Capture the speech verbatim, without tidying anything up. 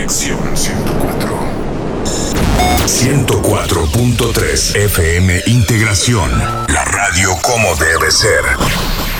Conexión ciento cuatro. ciento cuatro punto tres F M Integración. La radio como debe ser.